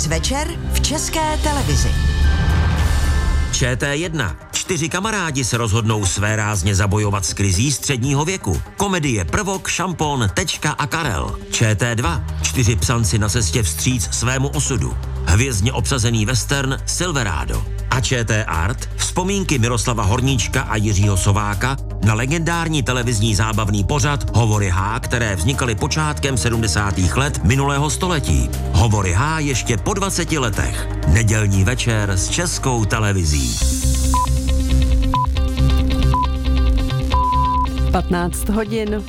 Dnes večer v České televizi. ČT1. 4 kamarádi se rozhodnou své rázně zabojovat s krizí středního věku. Komedie Prvok, Šampon, Tečka a Karel. ČT2. 4 psanci na cestě vstříc svému osudu. Hvězdně obsazený western Silverado. A ČT Art. Vzpomínky Miroslava Horníčka a Jiřího Sováka na legendární televizní zábavný pořad Hovory H, které vznikaly počátkem 70. let minulého století. Hovory H ještě po 20 letech. Nedělní večer s Českou televizí. 15 hodin.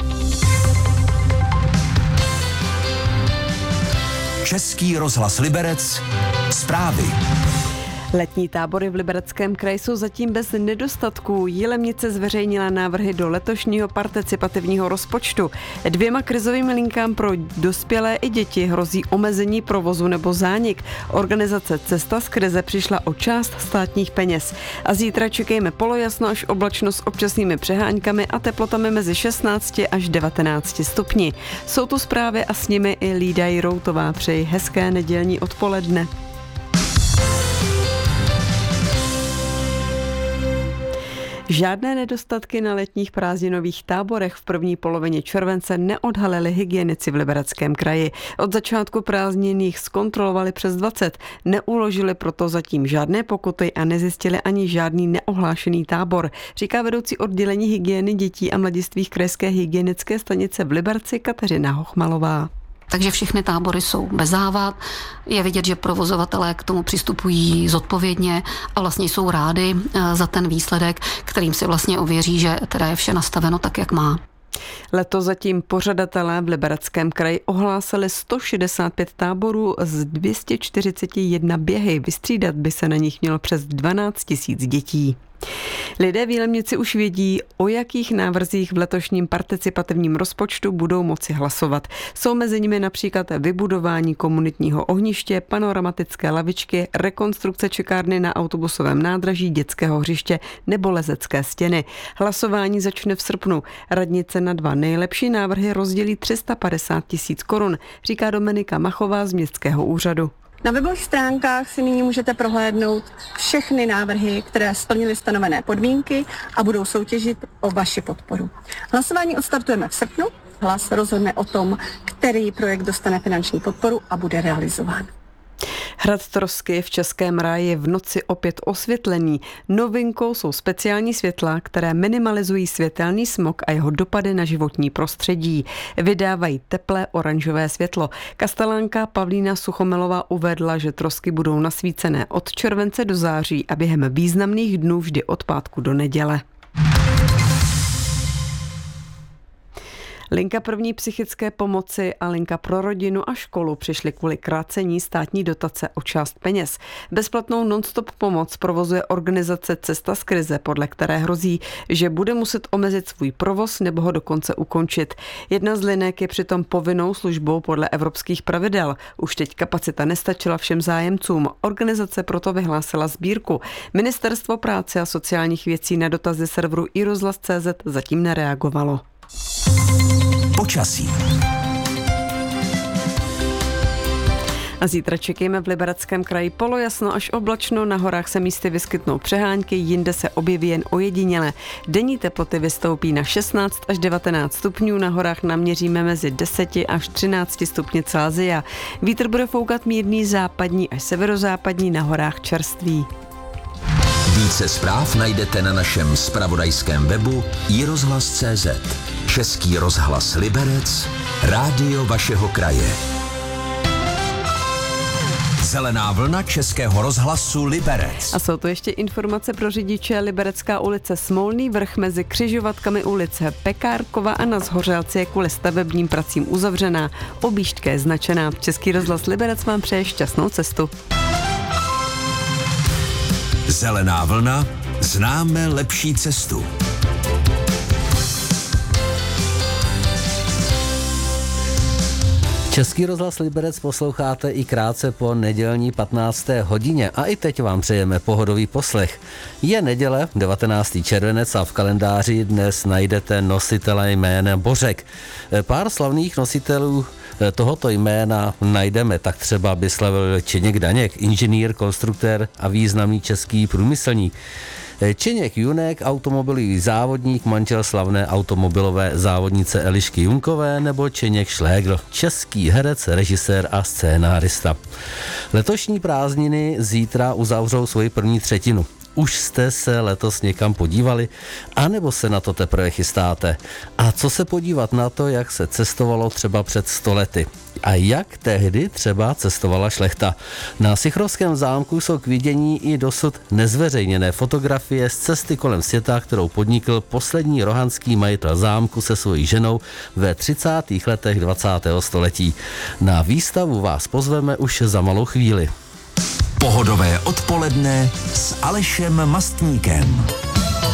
Český rozhlas Liberec. Zprávy. Letní tábory v Libereckém kraji jsou zatím bez nedostatků. Jilemnice zveřejnila návrhy do letošního participativního rozpočtu. 2 krizovým linkám pro dospělé i děti hrozí omezení provozu nebo zánik. Organizace Cesta z krize přišla o část státních peněz. A zítra čekejme polojasno až oblačno s občasnými přeháňkami a teplotami mezi 16 až 19 stupni. Jsou tu zprávy a s nimi i Lída Jiroutová. Přeji hezké nedělní odpoledne. Žádné nedostatky na letních prázdninových táborech v první polovině července neodhalili hygienici v Libereckém kraji. Od začátku prázdnin zkontrolovali přes 20, neuložili proto zatím žádné pokuty a nezjistili ani žádný neohlášený tábor, říká vedoucí oddělení hygieny dětí a mladistvých krajské hygienické stanice v Liberci Kateřina Hochmalová. Takže všechny tábory jsou bez závad. Je vidět, že provozovatelé k tomu přistupují zodpovědně a vlastně jsou rádi za ten výsledek, kterým si vlastně ověří, že teda je vše nastaveno tak, jak má. Letos zatím pořadatelé v Libereckém kraji ohlásili 165 táborů z 241 běhy. Vystřídat by se na nich mělo přes 12 000 dětí. Lidé v Jilemnici už vědí, o jakých návrzích v letošním participativním rozpočtu budou moci hlasovat. Jsou mezi nimi například vybudování komunitního ohniště, panoramatické lavičky, rekonstrukce čekárny na autobusovém nádraží, dětského hřiště nebo lezecké stěny. Hlasování začne v srpnu. Radnice na 2 nejlepší návrhy rozdělí 350 000 korun, říká Dominika Machová z městského úřadu. Na webových stránkách si nyní můžete prohlédnout všechny návrhy, které splnily stanovené podmínky a budou soutěžit o vaši podporu. Hlasování odstartujeme v srpnu. Hlas rozhodne o tom, který projekt dostane finanční podporu a bude realizován. Hrad Trosky v Českém ráji je v noci opět osvětlený. Novinkou jsou speciální světla, které minimalizují světelný smog a jeho dopady na životní prostředí. Vydávají teplé oranžové světlo. Kastelánka Pavlína Suchomelová uvedla, že Trosky budou nasvícené od července do září a během významných dnů vždy od pátku do neděle. Linka první psychické pomoci a linka pro rodinu a školu přišly kvůli krácení státní dotace o část peněz. Bezplatnou non-stop pomoc provozuje organizace Cesta z krize, podle které hrozí, že bude muset omezit svůj provoz nebo ho dokonce ukončit. Jedna z linek je přitom povinnou službou podle evropských pravidel. Už teď kapacita nestačila všem zájemcům. Organizace proto vyhlásila sbírku. Ministerstvo práce a sociálních věcí na dotazy serveru iRozhlas.cz zatím nereagovalo. Počasí. A zítra čekejme v Libereckém kraji polojasno až oblačno, na horách se místy vyskytnou přehánky, jinde se objeví jen ojediněle. Denní teploty vystoupí na 16 až 19 stupňů, na horách naměříme mezi 10 až 13 stupni Celsia. Vítr bude foukat mírný západní až severozápadní, na horách čerstvý. Více zpráv najdete na našem zpravodajském webu iRozhlas.cz. Český rozhlas Liberec, rádio vašeho kraje. Zelená vlna Českého rozhlasu Liberec. A jsou to ještě informace pro řidiče. Liberecká ulice Smolný vrch mezi křižovatkami ulice Pekárkova a na Zhořelci je kvůli stavebním pracím uzavřená. Objížďka je značená. Český rozhlas Liberec vám přeje šťastnou cestu. Zelená vlna, známe lepší cestu. Český rozhlas Liberec posloucháte i krátce po nedělní 15. hodině a i teď vám přejeme pohodový poslech. Je neděle, 19. červenec a v kalendáři dnes najdete nositele jména Bořek. Pár slavných nositelů tohoto jména najdeme, tak třeba by slavil Čeněk Daněk, inženýr, konstruktér a významný český průmyslník. Čeněk Junek, automobilový závodník, manžel slavné automobilové závodnice Elišky Junkové, nebo Čeněk Šlégl, český herec, režisér a scénárista. Letošní prázdniny zítra uzavřou svoji první třetinu. Už jste se letos někam podívali, anebo se na to teprve chystáte? A co se podívat na to, jak se cestovalo třeba před 100 lety? A jak tehdy třeba cestovala šlechta? Na Sichrovském zámku jsou k vidění i dosud nezveřejněné fotografie z cesty kolem světa, kterou podnikl poslední rohanský majitel zámku se svojí ženou ve 30. letech 20. století. Na výstavu vás pozveme už za malou chvíli. Pohodové odpoledne s Alešem Mastníkem.